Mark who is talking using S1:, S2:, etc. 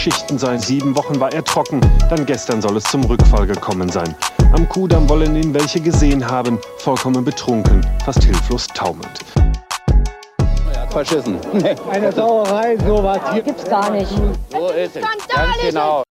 S1: Schichten sein. 7 Wochen war er trocken, dann gestern soll es zum Rückfall gekommen sein. Am Kudamm wollen ihn welche gesehen haben, vollkommen betrunken, fast hilflos taumelnd.
S2: Verschissen.
S3: Eine Sauerei, sowas
S4: Gibt's gar nicht.
S2: So ist es. Ganz genau.